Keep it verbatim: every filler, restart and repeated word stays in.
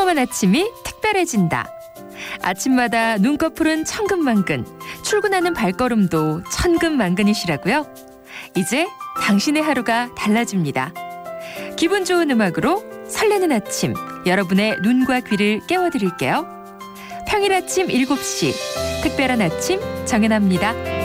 깜깜한 아침이 특별해진다. 아침마다 눈꺼풀은 천근만근, 출근하는 발걸음도 천근만근이시라고요? 이제 당신의 하루가 달라집니다. 기분 좋은 음악으로 설레는 아침, 여러분의 눈과 귀를 깨워드릴게요. 평일 아침 일곱 시, 특별한 아침 정연아입니다.